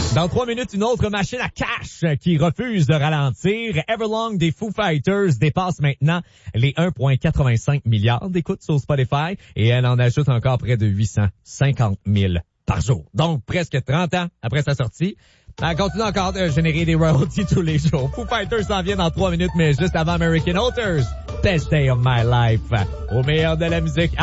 Dans 3 minutes, une autre machine à cash qui refuse de ralentir. Everlong des Foo Fighters dépasse maintenant les 1,85 milliards d'écoutes sur Spotify et elle en ajoute encore près de 850 000 par jour. Donc, presque 30 ans après sa sortie. Elle continue encore de générer des royalties tous les jours. Foo Fighters s'en vient dans 3 minutes, mais juste avant American Authors, Best Day of My Life. Au meilleur de la musique.